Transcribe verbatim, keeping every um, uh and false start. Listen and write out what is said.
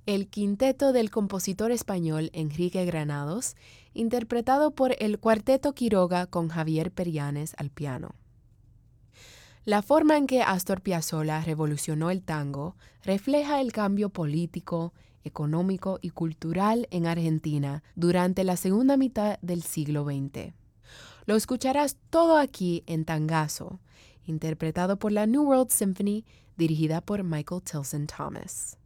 el quinteto del compositor español Enrique Granados, interpretado por el Cuarteto Quiroga con Javier Perianes al piano. La forma en que Astor Piazzolla revolucionó el tango refleja el cambio político, económico y cultural en Argentina durante la segunda mitad del siglo veinte. Lo escucharás todo aquí en Tangazo, interpretado por la New World Symphony, dirigida por Michael Tilson Thomas.